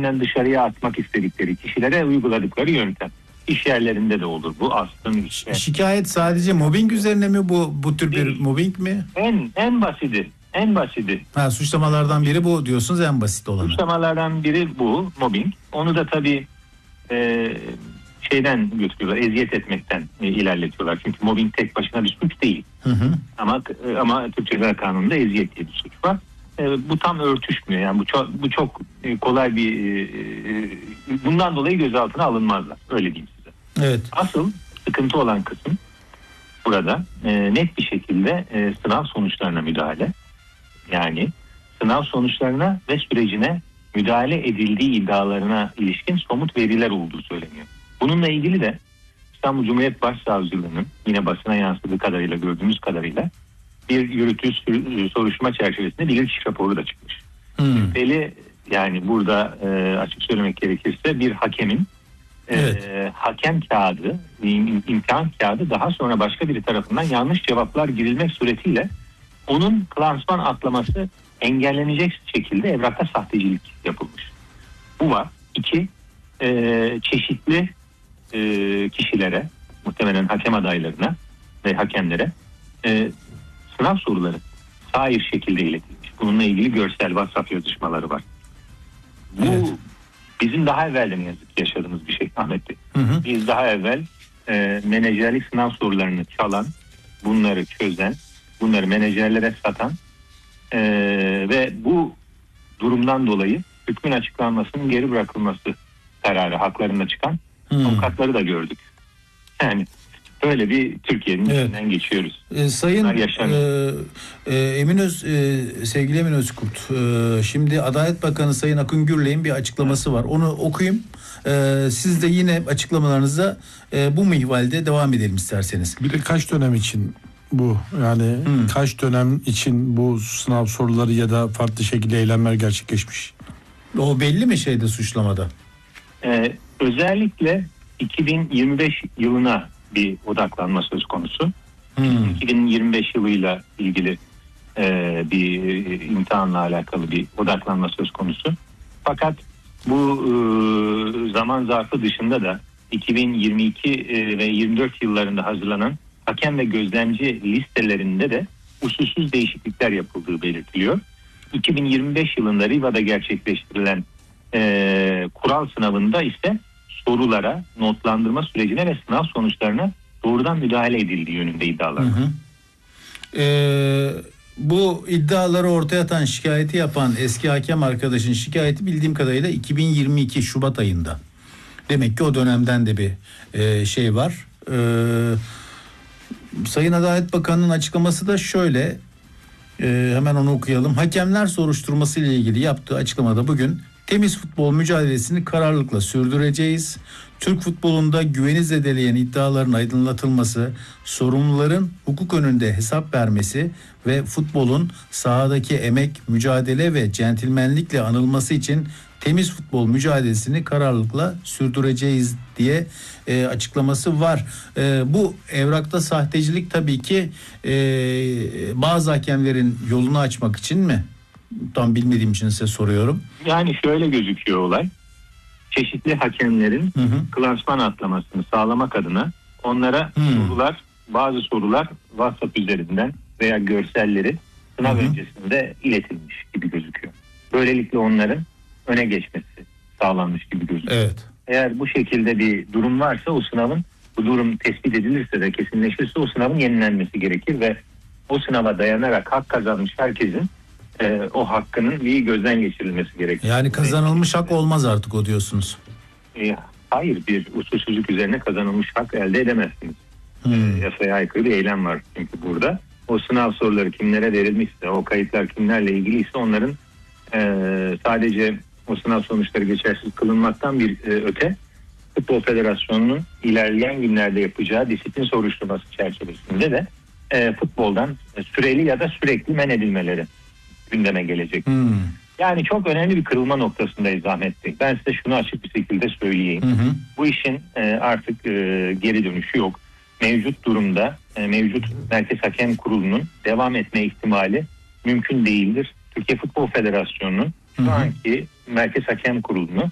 işlerinden dışarıya atmak istedikleri kişilere uyguladıkları yöntem. İş yerlerinde de olur bu aslında. Şikayet sadece mobbing üzerine mi, bu tür bir mobbing mi? En basiti. Suçlamalardan biri bu diyorsunuz, en basit olanı. Suçlamalardan biri bu, mobbing. Onu da tabii şeyden götürüyorlar, eziyet etmekten ilerletiyorlar. Çünkü mobbing tek başına bir suç değil. Ama Türk Ceza Kanunu'nda eziyet diye bir suç var. Bu tam örtüşmüyor. Yani bu çok kolay bir bundan dolayı gözaltına alınmazlar. Öyle diyeyim size. Evet. Asıl sıkıntı olan kısım burada net bir şekilde sınav sonuçlarına müdahale. Yani sınav sonuçlarına ve sürecine müdahale edildiği iddialarına ilişkin somut veriler olduğu söyleniyor. Bununla ilgili de İstanbul Cumhuriyet Başsavcılığı'nın yine basına yansıdığı kadarıyla, gördüğümüz kadarıyla bir yürütücü soruşturma çerçevesinde bilirkişi raporu da çıkmış. Şüpheli, yani burada açık söylemek gerekirse bir hakemin hakem kağıdı, imtihan kağıdı daha sonra başka biri tarafından yanlış cevaplar girilmek suretiyle onun klansman atlaması engellenecek şekilde evrakta sahtecilik yapılmış. Bu var. 2, çeşitli kişilere, muhtemelen hakem adaylarına ve hakemlere sınav soruları sair şekilde iletilmiş. Bununla ilgili görsel WhatsApp yazışmaları var. Bu bizim daha evvel de ne yazık ki yaşadığımız bir şey Ahmet Bey. Biz daha evvel menajerlik sınav sorularını çalan, bunları çözen, bunları menajerlere satan ve bu durumdan dolayı hükmün açıklanmasının geri bırakılması kararı haklarında çıkan avukatları da gördük. Yani böyle bir Türkiye'nin içinden geçiyoruz. Sayın sevgili Emin Özkurt, şimdi Adalet Bakanı Sayın Akın Gürley'in bir açıklaması var. Onu okuyayım. Siz de yine açıklamalarınıza bu minvalde devam edelim isterseniz. Bir de kaç dönem için bu, yani kaç dönem için bu sınav soruları ya da farklı şekilde eylemler gerçekleşmiş? O belli mi suçlamada? Özellikle 2025 yılına bir odaklanma söz konusu. 2025 yılıyla ilgili bir imtihanla alakalı bir odaklanma söz konusu. Fakat bu zaman zarfı dışında da 2022 ve 24 yıllarında hazırlanan hakem ve gözlemci listelerinde de usulsüz değişiklikler yapıldığı belirtiliyor. 2025 yılında Riva'da gerçekleştirilen kural sınavında ise sorulara, notlandırma sürecine ve sınav sonuçlarına doğrudan müdahale edildiği yönünde iddialar var. Bu iddiaları ortaya atan, şikayeti yapan eski hakem arkadaşın şikayeti bildiğim kadarıyla 2022 Şubat ayında. Demek ki o dönemden de bir şey var. Sayın Adalet Bakanı'nın açıklaması da şöyle. Hemen onu okuyalım. Hakemler soruşturması ile ilgili yaptığı açıklamada bugün temiz futbol mücadelesini kararlılıkla sürdüreceğiz. Türk futbolunda güveni zedeleyen iddiaların aydınlatılması, sorumluların hukuk önünde hesap vermesi ve futbolun sahadaki emek, mücadele ve centilmenlikle anılması için temiz futbol mücadelesini kararlılıkla sürdüreceğiz diye açıklaması var. Bu evrakta sahtecilik tabii ki bazı hakemlerin yolunu açmak için mi? Tam bilmediğim için size soruyorum. Yani şöyle gözüküyor olay. Çeşitli hakemlerin klasman atlamasını sağlamak adına onlara bazı sorular WhatsApp üzerinden veya görselleri sınav öncesinde iletilmiş gibi gözüküyor. Böylelikle onların öne geçmesi sağlanmış gibi gözüküyor. Evet. Eğer bu şekilde bir durum varsa bu durum tespit edilirse de kesinleşirse o sınavın yenilenmesi gerekir ve o sınava dayanarak hak kazanmış herkesin o hakkının iyi gözden geçirilmesi gerekir. Yani kazanılmış hak olmaz artık o diyorsunuz. Hayır, bir usulsüzlük üzerine kazanılmış hak elde edemezsiniz. Yasaya aykırı bir eylem var çünkü burada. O sınav soruları kimlere verilmişse, o kayıtlar kimlerle ilgiliyse onların sadece o sınav sonuçları geçersiz kılınmaktan bir öte Futbol Federasyonu'nun ilerleyen günlerde yapacağı disiplin soruşturması çerçevesinde de futboldan süreli ya da sürekli men edilmeleri gündeme gelecek. Yani çok önemli bir kırılma noktasındayız Ahmet Bey. Ben size şunu açık bir şekilde söyleyeyim. Bu işin artık geri dönüşü yok. Mevcut durumda mevcut Merkez Hakem Kurulu'nun devam etme ihtimali mümkün değildir. Türkiye Futbol Federasyonu'nun şu anki Merkez Hakem Kurulu'nu